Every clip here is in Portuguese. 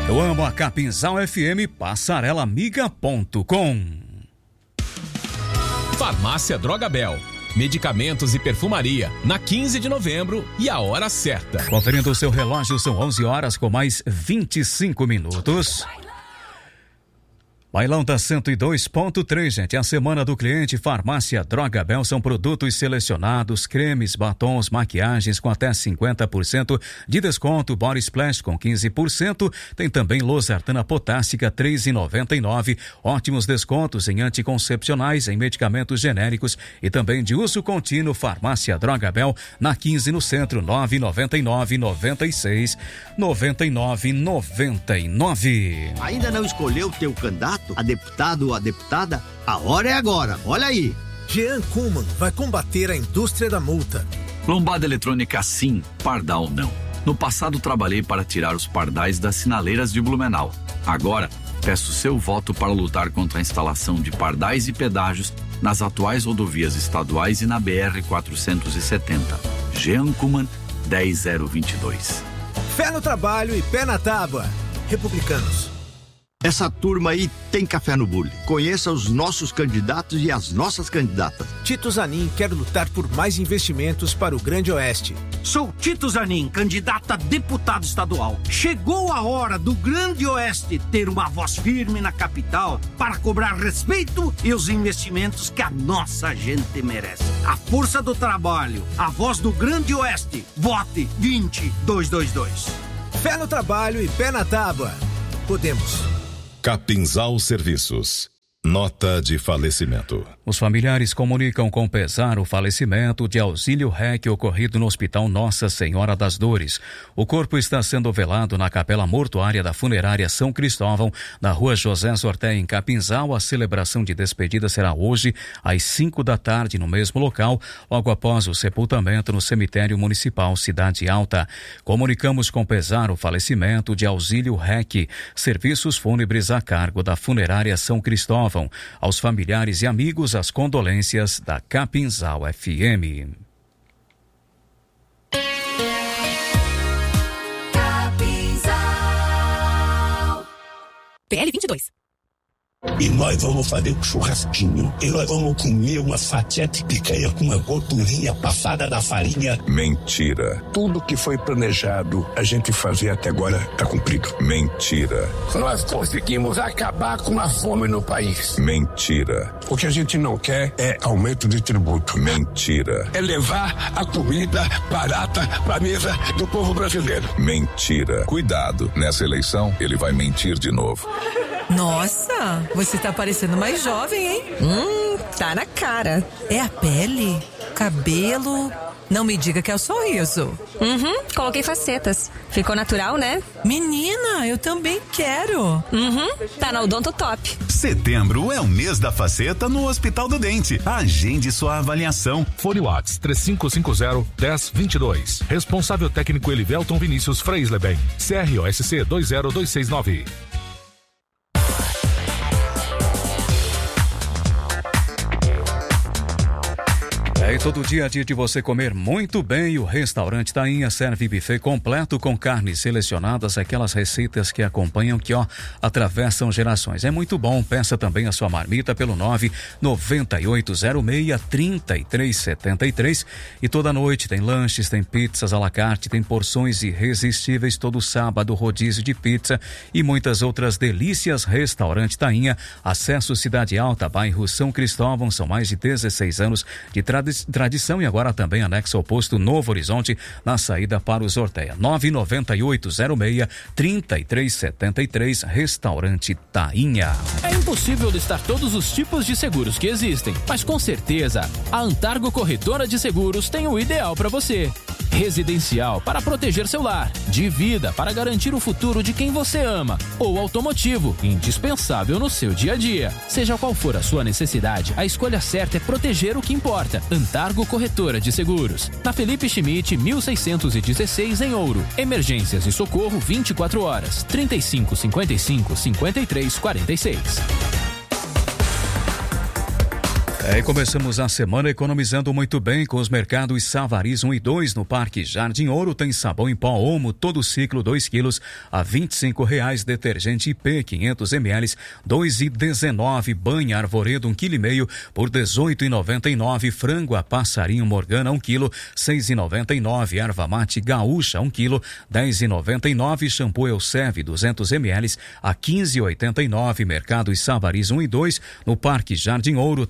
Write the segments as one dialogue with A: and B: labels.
A: Eu amo a Capinzal FM, passarelaamiga.com.
B: Farmácia Drogabel. Medicamentos e perfumaria, na 15 de novembro e a hora certa.
A: Conferindo o seu relógio, são 11 horas com mais 25 minutos. Bailão da 102.3, gente. A semana do cliente Farmácia Drogabel são produtos selecionados, cremes, batons, maquiagens com até 50% de desconto, Body Splash com 15%. Tem também losartana potássica R$3,99. Ótimos descontos em anticoncepcionais, em medicamentos genéricos e também de uso contínuo. Farmácia Drogabel na 15 no centro, 999-96-99-99.
C: Ainda não escolheu o teu candidato? A deputado ou a deputada? A hora é agora, olha aí.
D: Jean Kuhlmann vai combater a indústria da multa.
E: Lombada eletrônica sim, pardal não. No passado trabalhei para tirar os pardais das sinaleiras de Blumenau. Agora, peço seu voto para lutar contra a instalação de pardais e pedágios nas atuais rodovias estaduais e na BR-470. Jean Kuhlmann, 10022.
D: Fé no trabalho e pé na tábua. Republicanos.
C: Essa turma aí tem café no bule. Conheça os nossos candidatos e as nossas candidatas.
D: Tito Zanin quer lutar por mais investimentos para o Grande Oeste.
F: Sou Tito Zanin, candidato a deputado estadual. Chegou a hora do Grande Oeste ter uma voz firme na capital para cobrar respeito e os investimentos que a nossa gente merece. A força do trabalho, a voz do Grande Oeste. Vote 20222.
D: Fé no trabalho e pé na tábua. Podemos.
G: Capinzal Serviços. Nota de falecimento.
A: Os familiares comunicam com pesar o falecimento de Auxílio REC ocorrido no Hospital Nossa Senhora das Dores. O corpo está sendo velado na capela mortuária da funerária São Cristóvão, na rua José Zorté, em Capinzal. A celebração de despedida será hoje, às 5 da tarde, no mesmo local, logo após o sepultamento no cemitério municipal Cidade Alta. Comunicamos com pesar o falecimento de Auxílio REC, serviços fúnebres a cargo da funerária São Cristóvão. Aos familiares e amigos, as condolências da Capinzal FM.
H: Capinzal. PL 22.
I: E nós vamos fazer um churrasquinho. E nós vamos comer uma fatia de picanha com uma gordurinha passada da farinha.
G: Mentira.
I: Tudo que foi planejado a gente fazer até agora tá cumprido.
G: Mentira.
I: Nós conseguimos acabar com a fome no país.
G: Mentira.
I: O que a gente não quer é aumento de tributo.
G: Mentira.
I: É levar a comida barata pra mesa do povo brasileiro.
G: Mentira. Cuidado, nessa eleição ele vai mentir de novo.
J: Nossa, você tá parecendo mais jovem, hein?
K: Tá na cara.
J: É a pele? Cabelo? Não me diga que é o sorriso.
K: Coloquei facetas. Ficou natural, né?
J: Menina, eu também quero.
K: Tá na Odonto Top.
L: Setembro é o mês da faceta no Hospital do Dente. Agende sua avaliação.
M: Fone Whats 3550-1022. Responsável técnico Elivelton Vinícius Freisleben. CROSC 20269.
A: E todo dia é dia de você comer muito bem. O restaurante Tainha serve buffet completo com carnes selecionadas, aquelas receitas que acompanham, que atravessam gerações. É muito bom. Peça também a sua marmita pelo 99806-3373. E toda noite tem lanches, tem pizzas à la carte, tem porções irresistíveis. Todo sábado, rodízio de pizza e muitas outras delícias. Restaurante Tainha, acesso Cidade Alta, bairro São Cristóvão. São mais de 16 anos de tradição e agora também anexo ao posto Novo Horizonte, na saída para o Zorteia. 99806-3373, Restaurante Tainha.
N: É impossível listar todos os tipos de seguros que existem, mas com certeza a Antargo Corretora de Seguros tem o ideal para você. Residencial para proteger seu lar, de vida para garantir o futuro de quem você ama, ou automotivo, indispensável no seu dia a dia. Seja qual for a sua necessidade, a escolha certa é proteger o que importa. Antargo Corretora de Seguros, na Felipe Schmidt 1616 em Ouro. Emergências e socorro 24 horas, 3555-5346.
A: Começamos a semana economizando muito bem com os mercados Savariz 1 e 2 no Parque Jardim Ouro. Tem sabão em pó Omo, todo ciclo 2 quilos a R$25. Detergente IP 500 ml, R$2,19. Banha Arvoredo 1,5 kg por R$18,99. Frango a passarinho Morgana 1 kg, R$6,99. Erva mate Gaúcha 1 kg, R$10,99. Shampoo Elseve 200 ml a R$15,89. Mercados Savariz 1 e 2 no Parque Jardim Ouro,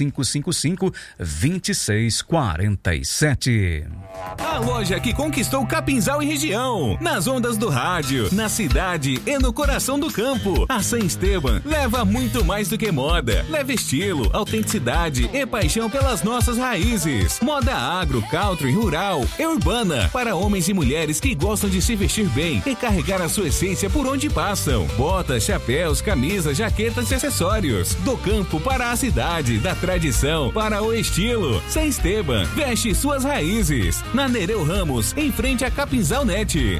A: 3555-2647.
B: A loja que conquistou Capinzal e região, nas ondas do rádio, na cidade e no coração do campo. A San Esteban leva muito mais do que moda. Leva estilo, autenticidade e paixão pelas nossas raízes. Moda agro, country, rural e urbana, para homens e mulheres que gostam de se vestir bem e carregar a sua essência por onde passam. Botas, chapéus, camisas, jaquetas e acessórios. Do campo para a cidade, da tradição para o estilo. San Esteban, veste suas raízes. Na Nereu Ramos, em frente a Capinzal Net.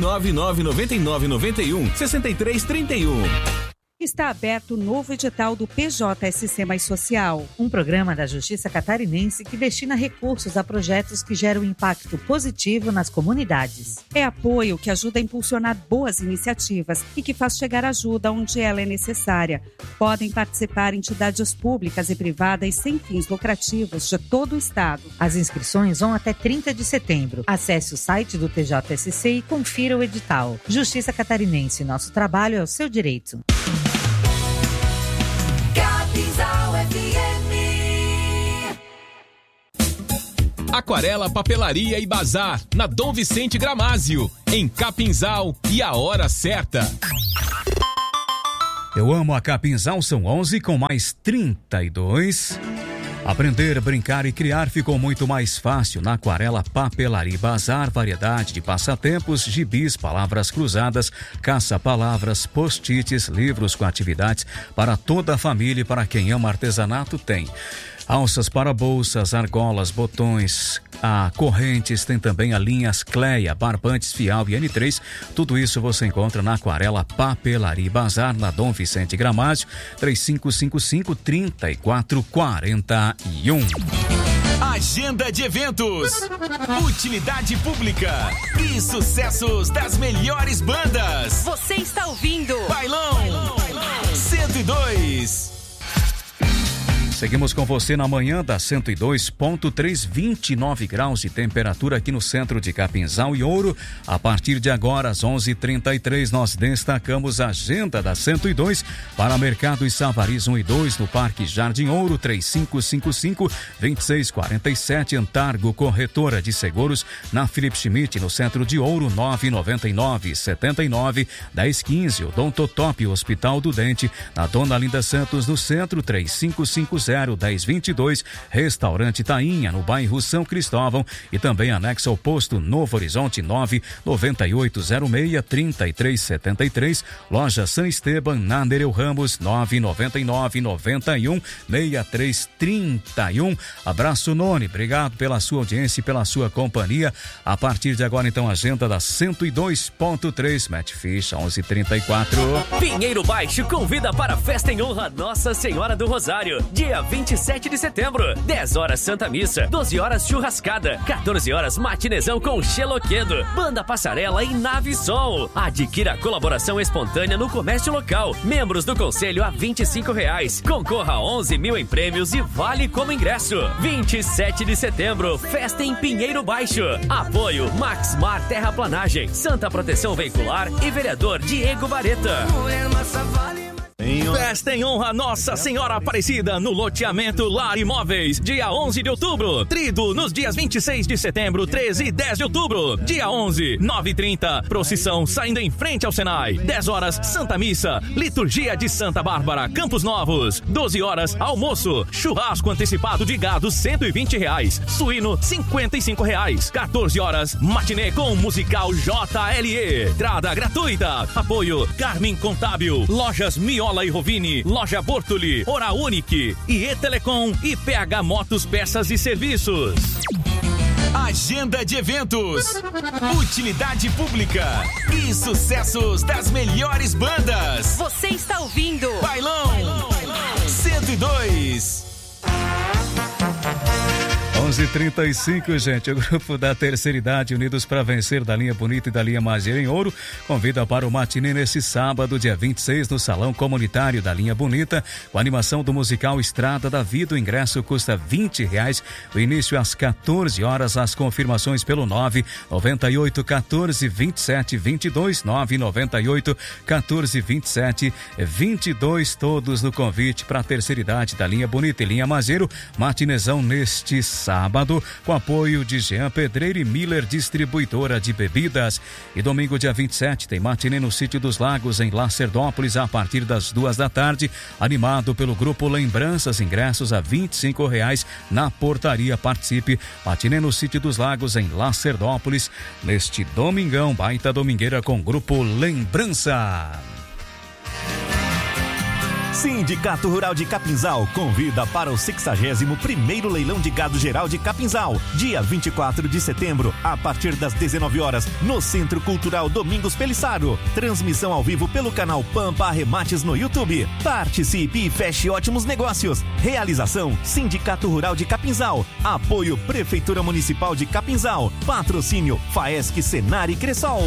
B: 49999916331.
O: Está aberto o novo edital do PJSC Mais Social, um programa da Justiça Catarinense que destina recursos a projetos que geram impacto positivo nas comunidades. É apoio que ajuda a impulsionar boas iniciativas e que faz chegar ajuda onde ela é necessária. Podem participar entidades públicas e privadas sem fins lucrativos de todo o estado.
P: As inscrições vão até 30 de setembro. Acesse o site do TJSC e confira o edital. Justiça Catarinense, nosso trabalho é o seu direito.
B: Aquarela, Papelaria e Bazar, na Dom Vicente Gramázio, em Capinzal, e a hora certa.
A: Eu amo a Capinzal, são 11 com mais 32. Aprender, brincar e criar ficou muito mais fácil na Aquarela, Papelaria e Bazar. Variedade de passatempos, gibis, palavras cruzadas, caça-palavras, post-its, livros com atividades para toda a família e para quem ama artesanato tem. Alças para bolsas, argolas, botões, correntes, tem também a linhas Cleia, barbantes, Fial e N3. Tudo isso você encontra na Aquarela, Papelaria e Bazar, na Dom Vicente Gramázio, 3555-3441.
B: Agenda de eventos, utilidade pública e sucessos das melhores bandas.
H: Você está ouvindo
B: Bailão 102.
A: Seguimos com você na manhã da 102.3, 29 graus de temperatura aqui no centro de Capinzal e Ouro. A partir de agora, às 11h33, nós destacamos a agenda da 102 para Mercados Savariz 1 e 2 no Parque Jardim Ouro, 3555-2647. Antargo Corretora de Seguros na Felipe Schmidt, no centro de Ouro, 999-79-1015. Odontotop Hospital do Dente, na Dona Linda Santos, no centro, 3550-1022. Restaurante Tainha, no bairro São Cristóvão, e também anexo ao posto Novo Horizonte, 99806-3373. Loja San Esteban, na Nereu Ramos, 999-91-6331. Abraço, Noni, obrigado pela sua audiência e pela sua companhia. A partir de agora, então, agenda da 102.3, Matt Ficha, 11h34.
Q: Pinheiro Baixo convida para a festa em honra a Nossa Senhora do Rosário, dia 27 de setembro, 10 horas Santa Missa, 12 horas churrascada, 14 horas matinezão com Xeloquedo, Banda Passarela e Nave Sol. Adquira a colaboração espontânea no comércio local. Membros do conselho a R$25. Concorra a 11 mil em prêmios e vale como ingresso. 27 de setembro, festa em Pinheiro Baixo. Apoio Maxmar Terraplanagem, Santa Proteção Veicular e vereador Diego Bareta.
R: Festa em honra a Nossa Senhora Aparecida no loteamento Lar Imóveis, dia 11 de outubro. Trido nos dias 26 de setembro, 13 e 10 de outubro. Dia 11, 9h30, procissão saindo em frente ao Senai. 10 horas, Santa Missa, liturgia de Santa Bárbara, Campos Novos. 12 horas, almoço, churrasco antecipado de gado, R$120. Suíno, R$55. 14 horas, matinê com musical JLE. Entrada gratuita. Apoio Carmen Contábil, Lojas Miola e Rovini, Loja Bortoli, Hora Unique, IE Telecom e PH Motos Peças e Serviços.
B: Agenda de eventos, utilidade pública e sucessos das melhores bandas.
H: Você está ouvindo
B: Bailão 102.
A: 11h35, gente. O grupo da Terceira Idade, Unidos para Vencer, da linha Bonita e da linha Magia em Ouro, convida para o matinê nesse sábado, dia 26, no Salão Comunitário da linha Bonita, com a animação do musical Estrada da Vida. O ingresso custa R$20. O início às 14 horas. As confirmações pelo 998 14 27 22, 998 14 27 22. Todos no convite para a Terceira Idade da linha Bonita e linha Mageiro. Matinezão neste sábado, com apoio de Jean Pedreira e Miller Distribuidora de Bebidas. E domingo, dia 27, tem matinê no Sítio dos Lagos, em Lacerdópolis, a partir das 2 da tarde, animado pelo grupo Lembranças. Ingressos a R$25 na portaria. Participe. Matinê no Sítio dos Lagos, em Lacerdópolis, neste domingão. Baita domingueira com grupo Lembrança.
L: Sindicato Rural de Capinzal convida para o 61º Leilão de Gado Geral de Capinzal, dia 24 de setembro, a partir das 19 horas, no Centro Cultural Domingos Pelissaro. Transmissão ao vivo pelo canal Pampa Arremates no YouTube. Participe e feche ótimos negócios. Realização Sindicato Rural de Capinzal. Apoio Prefeitura Municipal de Capinzal. Patrocínio Faesc, Senar e Cressol.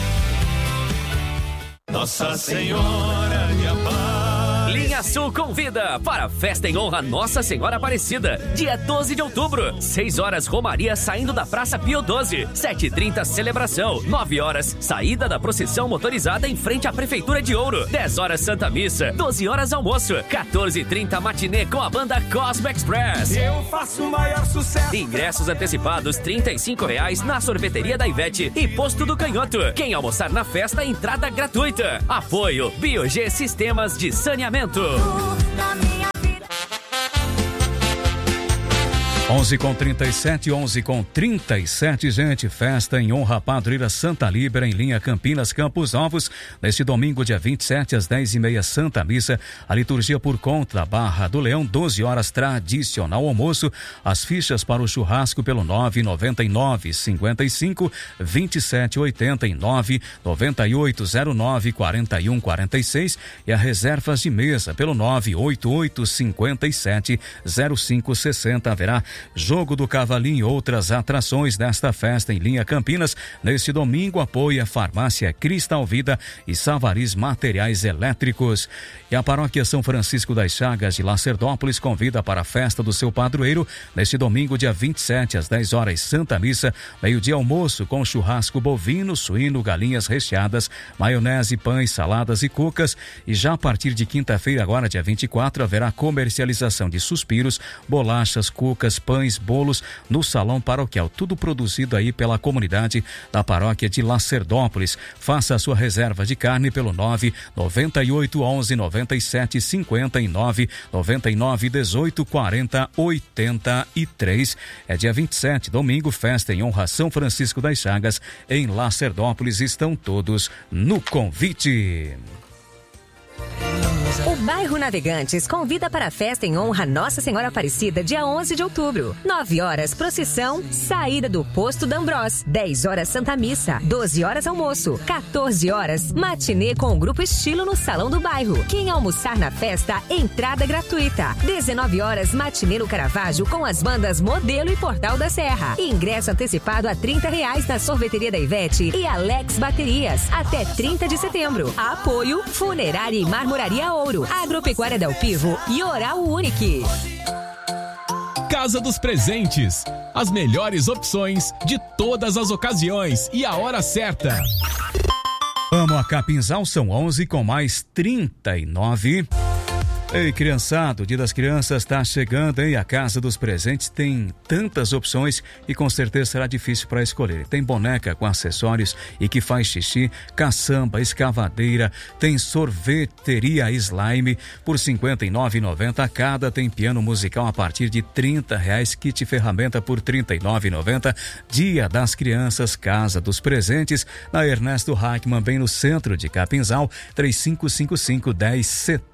R: Nossa Senhora de Apaz.
Q: Linha Sul convida para a festa em honra a Nossa Senhora Aparecida, dia 12 de outubro, 6 horas Romaria saindo da Praça Pio XII, 7h30 celebração, 9 horas saída da procissão motorizada em frente à Prefeitura de Ouro, 10 horas Santa Missa, 12 horas almoço, 14h30 matinê com a banda Cosmo Express.
R: Eu faço o maior sucesso.
Q: Ingressos antecipados R$35 na sorveteria da Ivete e Posto do Canhoto. Quem almoçar na festa, entrada gratuita. Apoio BioG Sistemas de Saneamento.
A: 11h37, gente. Festa em honra à Padroeira Santa Líbera, em linha Campinas, Campos Novos. Neste domingo, dia 27, às 10h30, Santa Missa. A liturgia por conta da Barra do Leão, 12 horas, tradicional almoço. As fichas para o churrasco pelo 999 55 27 89 9809 41 46 e as reservas de mesa pelo 988 57 05 60. Haverá Jogo do Cavalinho e outras atrações desta festa em linha Campinas. Neste domingo, apoia Farmácia Cristal Vida e Savariz Materiais Elétricos. E a Paróquia São Francisco das Chagas de Lacerdópolis convida para a festa do seu padroeiro neste domingo, dia 27, às 10 horas, Santa Missa, meio-dia almoço com churrasco bovino, suíno, galinhas recheadas, maionese, pães, saladas e cucas. E já a partir de quinta-feira, agora dia 24, haverá comercialização de suspiros, bolachas, cucas, pães, bolos no salão paroquial, tudo produzido aí pela comunidade da paróquia de Lacerdópolis. Faça a sua reserva de carne pelo 998 11 97 59 99 18 40 83. É dia 27, domingo, festa em honra a São Francisco das Chagas em Lacerdópolis. Estão todos no convite.
K: O bairro Navegantes convida para a festa em honra a Nossa Senhora Aparecida, dia 11 de outubro. 9 horas, procissão, saída do Posto D'Ambrós. 10 horas, Santa Missa. 12 horas, almoço. 14 horas, matinê com o Grupo Estilo no Salão do Bairro. Quem almoçar na festa, entrada gratuita. 19 horas, matinê no Caravaggio com as bandas Modelo e Portal da Serra. Ingresso antecipado a R$30 na sorveteria da Ivete e Alex Baterias. Até 30 de setembro. Apoio Funerária e Marmoraria Ouro, Agropecuária Del Pivo e Oral Unique.
R: Casa dos Presentes. As melhores opções de todas as ocasiões e a hora certa.
A: Amo a Capinzal, são 11 com mais 39. Ei, criançado, o Dia das Crianças está chegando, hein? A Casa dos Presentes tem tantas opções e com certeza será difícil para escolher. Tem boneca com acessórios e que faz xixi, caçamba, escavadeira, tem sorveteria slime por R$ 59,90 cada, tem piano musical a partir de R$30, kit ferramenta por R$ 39,90. Dia das Crianças, Casa dos Presentes, na Ernesto Hackman, bem no centro de Capinzal, 3555-1071.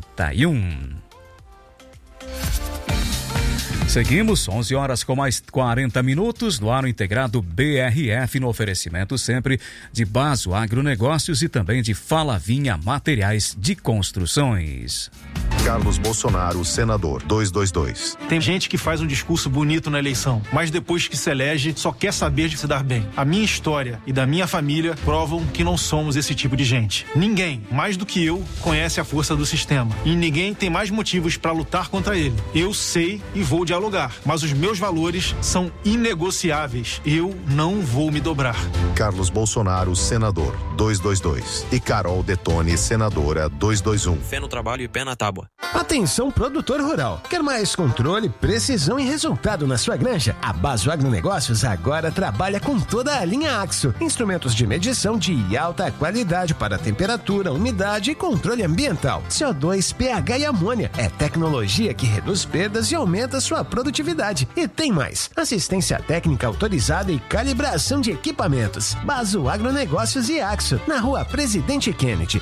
A: Seguimos, 11 horas com mais 40 minutos, no ar integrado BRF, no oferecimento sempre de Baso Agronegócios e também de Falavinha Materiais de Construções.
S: Carlos Bolsonaro, senador, 222.
T: Tem gente que faz um discurso bonito na eleição, mas depois que se elege, só quer saber de se dar bem. A minha história e da minha família provam que não somos esse tipo de gente. Ninguém, mais do que eu, conhece a força do sistema. E ninguém tem mais motivos para lutar contra ele. Eu sei e vou dialogar, mas os meus valores são inegociáveis. Eu não vou me dobrar.
S: Carlos Bolsonaro, senador, 222. E Carol Detone, senadora, 221.
U: Fé no trabalho e pé na tábua.
V: Atenção, produtor rural. Quer mais controle, precisão e resultado na sua granja? A Baso Agronegócios agora trabalha com toda a linha Axo. Instrumentos de medição de alta qualidade para temperatura, umidade e controle ambiental. CO2, pH e amônia. É tecnologia que reduz perdas e aumenta sua produtividade. E tem mais. Assistência técnica autorizada e calibração de equipamentos. Baso Agronegócios e Axo. Na rua Presidente Kennedy,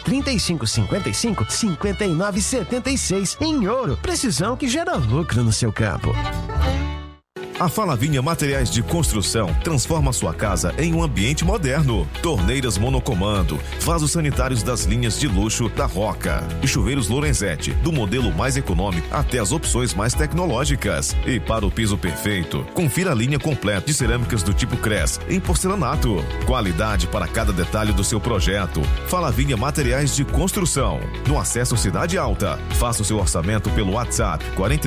V: 3555-5976. Em Ouro. Precisão que gera lucro no seu campo.
W: A Falavinha Materiais de Construção transforma sua casa em um ambiente moderno. Torneiras monocomando, vasos sanitários das linhas de luxo da Roca e chuveiros Lorenzetti, do modelo mais econômico até as opções mais tecnológicas. E para o piso perfeito, confira a linha completa de cerâmicas do tipo Cres em porcelanato. Qualidade para cada detalhe do seu projeto. Falavinha Materiais de Construção. No acesso Cidade Alta. Faça o seu orçamento pelo WhatsApp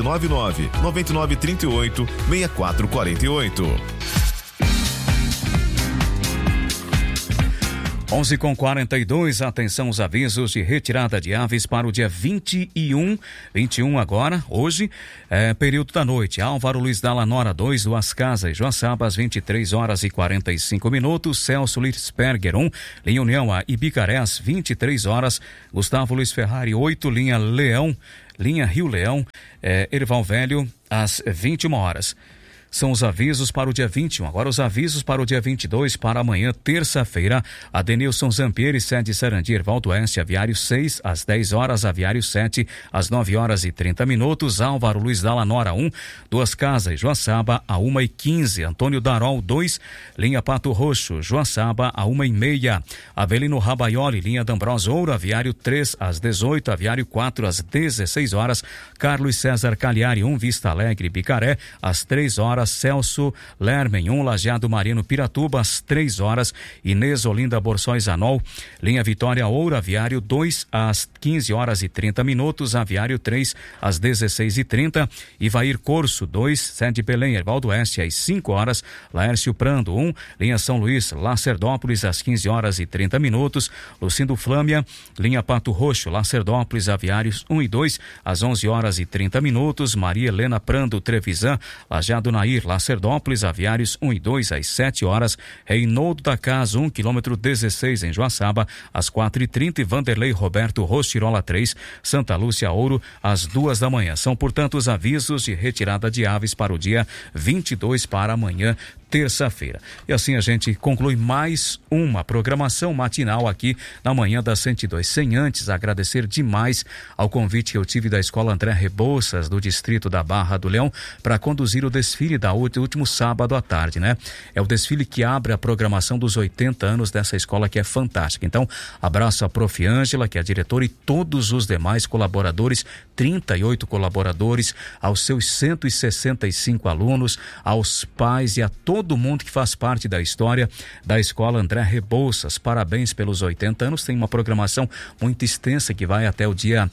W: 499-9938-6448.
A: 11h42, atenção aos avisos de retirada de aves para o dia 21 agora, hoje, período da noite. Álvaro Luiz da Lanora 2, Duas Casas, Joaçaba, às 23h45. Celso Lirsberger 1, linha União a Ibicaré, às 23h. Gustavo Luiz Ferrari 8, linha Rio Leão, Erval Velho, às 21h. São os avisos para o dia 21. Agora os avisos para o dia 22, para amanhã, terça-feira. Adenilson Zampieri, sede Sarandi, Ervaldo Oeste, Aviário 6, às 10h, Aviário 7, às 9h30. Álvaro Luiz da Lanora 1, Duas Casas, Joaçaba, a 1h15. Antônio Darol 2, linha Pato Roxo, Joaçaba, a 1h30. Avelino Rabaioli, linha D'Ambrosio Ouro, Aviário 3, às 18h, Aviário 4, às 16h. Carlos César Cagliari 1, Vista Alegre, Bicaré, às 3h. Celso Lermen 1, Lajeado Marino Piratuba, às 3h. Inês Olinda Borsóis Anol, linha Vitória Ouro, Aviário 2, às 15h30. Aviário 3, às 16h30. Ivair Corso 2, sede Belém, Ervaldo Oeste, às 5h. Laércio Prando 1, linha São Luís, Lacerdópolis, às 15h30. Lucindo Flâmia, linha Pato Roxo, Lacerdópolis, Aviários 1 e 2, às 11h30. Maria Helena Prando Trevisan, Lajeado Nair, Lacerdópolis, Aviários 1 e 2, às 7h. Reinaldo da Casa 1, quilômetro 16, em Joaçaba, às 4h30. Vanderlei Roberto Rostirola 3, Santa Lúcia Ouro, às 2h. São, portanto, os avisos de retirada de aves para o dia 22, para amanhã, terça-feira. E assim a gente conclui mais uma programação matinal aqui na manhã da 102. Sem antes agradecer demais ao convite que eu tive da Escola André Rebouças, do distrito da Barra do Leão, para conduzir o desfile do último sábado à tarde, né? É o desfile que abre a programação dos 80 anos dessa escola, que é fantástica. Então, abraço a Prof. Ângela, que é a diretora, e todos os demais colaboradores, 38 colaboradores, aos seus 165 alunos, aos pais e a todo mundo que faz parte da história da Escola André Rebouças. Parabéns pelos 80 anos. Tem uma programação muito extensa que vai até o dia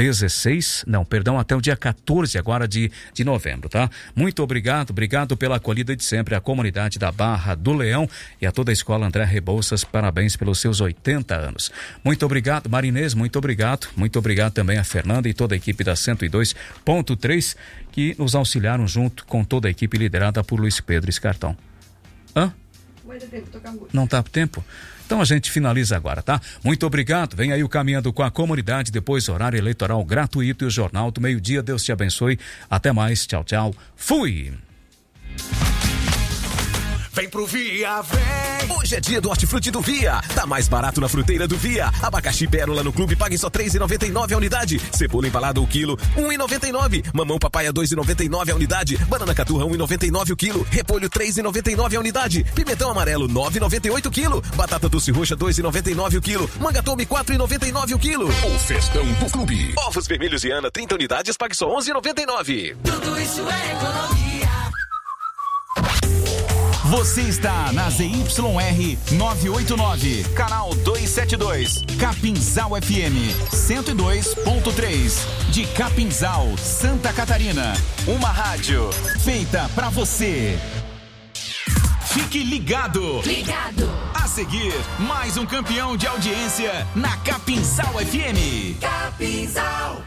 A: até o dia 14 agora de novembro, tá? Muito obrigado pela acolhida de sempre, a comunidade da Barra do Leão e a toda a Escola André Rebouças. Parabéns pelos seus 80 anos. Muito obrigado, Marinês, muito obrigado também a Fernanda e toda a equipe da 102.3 que nos auxiliaram junto com toda a equipe liderada por Luiz Pedro Escartão. Não tá tempo? Então a gente finaliza agora, tá? Muito obrigado. Vem aí o Caminhando com a Comunidade, depois horário eleitoral gratuito e o Jornal do Meio-Dia. Deus te abençoe. Até mais. Tchau, tchau. Fui!
C: Vem pro Via, vem!
E: Hoje é dia do Hortifruti do Via. Tá mais barato na fruteira do Via. Abacaxi Pérola no Clube pague só R$3,99 a unidade. Cebola embalada o quilo, R$1,99. Mamão papaya R$2,99 a unidade. Banana caturra R$1,99 o quilo. Repolho R$3,99 a unidade. Pimentão amarelo R$9,98 o quilo. Batata doce roxa R$2,99 o quilo. Manga tome R$4,99 o quilo.
G: O festão do Clube.
E: Ovos vermelhos e Ana 30 unidades pague só R$11,99.
C: Tudo isso é economia.
U: Você está na ZYR 989, canal 272, Capinzal FM 102.3, de Capinzal, Santa Catarina. Uma rádio feita pra você. Fique ligado. A seguir, mais um campeão de audiência na Capinzal FM.
C: Capinzal.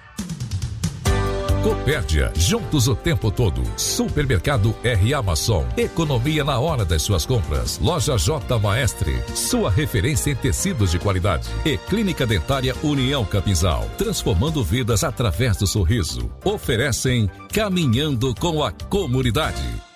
M: Copérdia, juntos o tempo todo. Supermercado R Amazon, economia na hora das suas compras. Loja J Maestre, sua referência em tecidos de qualidade. E Clínica Dentária União Capinzal, transformando vidas através do sorriso. Oferecem Caminhando com a Comunidade.